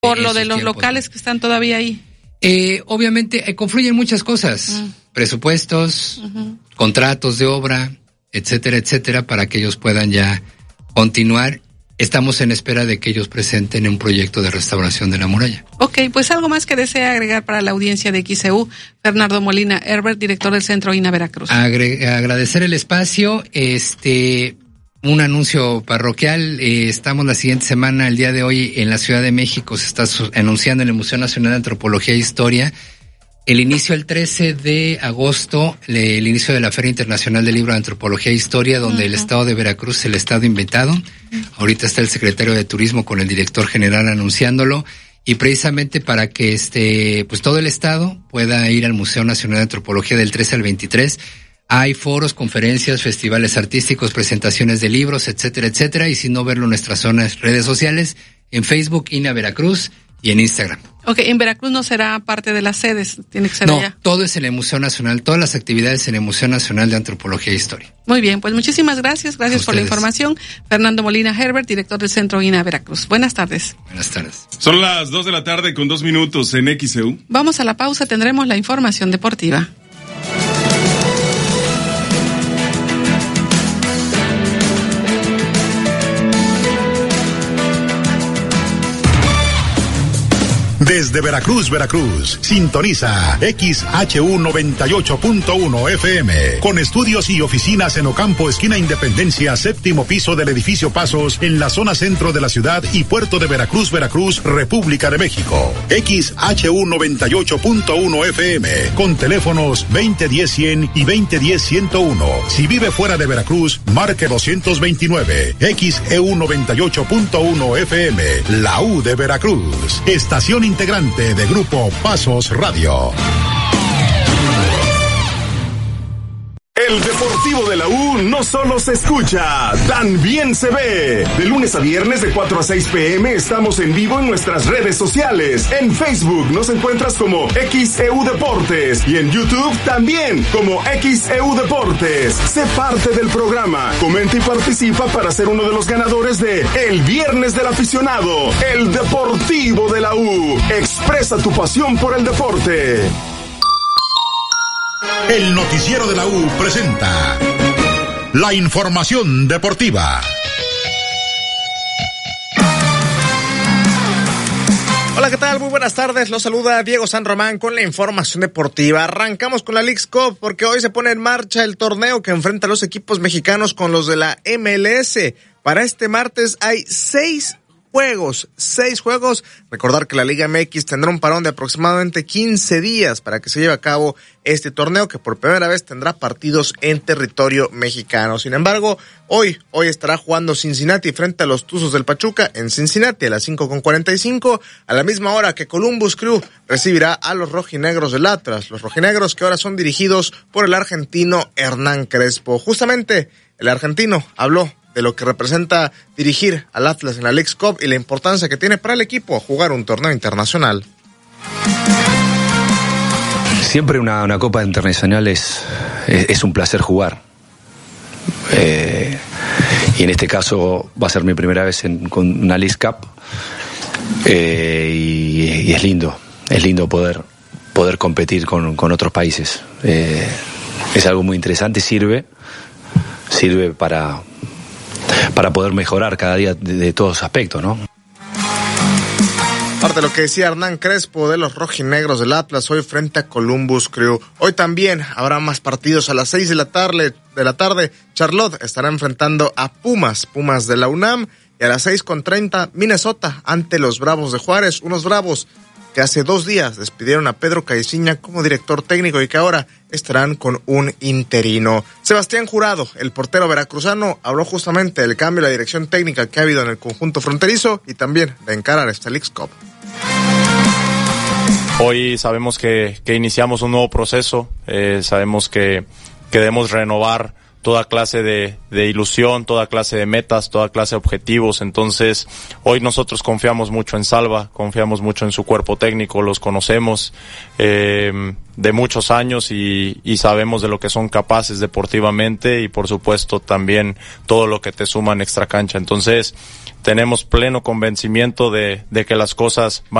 Por lo de los locales que están todavía ahí. Obviamente confluyen muchas cosas, presupuestos, contratos de obra, etcétera, etcétera, para que ellos puedan ya continuar. Estamos en espera de que ellos presenten un proyecto de restauración de la muralla. Ok, pues algo más que desea agregar para la audiencia de XEU, Bernardo Molina Herbert, director del Centro INA Veracruz. Agradecer el espacio, un anuncio parroquial, estamos la siguiente semana, el día de hoy, en la Ciudad de México, se está anunciando en el Museo Nacional de Antropología e Historia, el inicio el 13 de agosto, el inicio de la Feria Internacional del Libro de Antropología e Historia, donde el Estado de Veracruz es el Estado invitado. Ahorita está el secretario de Turismo con el director general anunciándolo, y precisamente para que pues todo el Estado pueda ir al Museo Nacional de Antropología del 13 al 23. Hay foros, conferencias, festivales artísticos, presentaciones de libros, etcétera, etcétera, y si no, verlo en nuestras redes sociales, en Facebook, INA Veracruz, y en Instagram. Ok, en Veracruz no será parte de las sedes, tiene que ser allá. No, todo es en el Museo Nacional, todas las actividades en el Museo Nacional de Antropología e Historia. Muy bien, pues muchísimas gracias por la información. Fernando Molina Herbert, director del Centro INA Veracruz. Buenas tardes. Buenas tardes. Son las 2:00 con 2 minutos en XEU. Vamos a la pausa, tendremos la información deportiva. Desde Veracruz, sintoniza XHU 98.1 FM, con estudios y oficinas en Ocampo, esquina Independencia, séptimo piso del edificio Pasos, en la zona centro de la ciudad y puerto de Veracruz, República de México. XHU 98.1 FM, con teléfonos 2010-100 y 2010-101. Si vive fuera de Veracruz, marque 229. XEU 98.1 FM, la U de Veracruz. Estación integrante de Grupo Pasos Radio. El Deportivo de la U no solo se escucha, también se ve. De lunes a viernes de 4 a 6 p.m. estamos en vivo en nuestras redes sociales. En Facebook nos encuentras como XEU Deportes y en YouTube también como XEU Deportes. Sé parte del programa, comenta y participa para ser uno de los ganadores de El Viernes del Aficionado, el Deportivo de la U. Expresa tu pasión por el deporte. El noticiero de la U presenta la información deportiva. Hola, ¿qué tal? Muy buenas tardes. Los saluda Diego San Román con la información deportiva. Arrancamos con la Leagues Cup porque hoy se pone en marcha el torneo que enfrenta a los equipos mexicanos con los de la MLS. Para este martes hay 6 juegos. Recordar que la Liga MX tendrá un parón de aproximadamente 15 días para que se lleve a cabo este torneo que por primera vez tendrá partidos en territorio mexicano. Sin embargo, hoy estará jugando Cincinnati frente a los Tuzos del Pachuca en Cincinnati a las 5:45, a la misma hora que Columbus Crew recibirá a los rojinegros del Atlas. Los rojinegros que ahora son dirigidos por el argentino Hernán Crespo. Justamente el argentino habló de lo que representa dirigir al Atlas en la Leagues Cup y la importancia que tiene para el equipo jugar un torneo internacional. Siempre una Copa Internacional es un placer jugar. Y en este caso va a ser mi primera vez con una Leagues Cup. Y es lindo poder competir con otros países. Es algo muy interesante, sirve para poder mejorar cada día de todos los aspectos, ¿no? Parte de lo que decía Hernán Crespo de los rojinegros del Atlas hoy frente a Columbus Crew. Hoy también habrá más partidos a las 6 de la tarde. Charlotte estará enfrentando a Pumas de la UNAM, y a las 6:30 Minnesota ante los Bravos de Juárez, unos Bravos que hace 2 días despidieron a Pedro Caixinha como director técnico y que ahora estarán con un interino. Sebastián Jurado, el portero veracruzano, habló justamente del cambio de la dirección técnica que ha habido en el conjunto fronterizo y también de encarar esta Leagues Cup. Hoy sabemos que iniciamos un nuevo proceso, sabemos que debemos renovar toda clase de ilusión, toda clase de metas, toda clase de objetivos. Entonces, hoy nosotros confiamos mucho en Salva, confiamos mucho en su cuerpo técnico, los conocemos de muchos años y sabemos de lo que son capaces deportivamente y por supuesto también todo lo que te suma en extracancha. Entonces, tenemos pleno convencimiento de que las cosas van